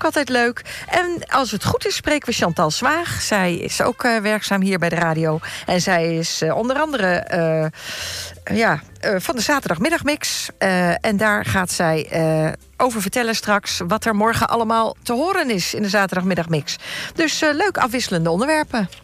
ook altijd leuk. En als het goed is, spreken we Chantal Zwaag. Zij is ook werkzaam hier bij de radio. En zij is onder andere van de zaterdagmiddagmix. En daar gaat zij over vertellen straks wat er morgen allemaal te horen is in de zaterdagmiddagmix. Dus leuk afwisselende onderwerpen.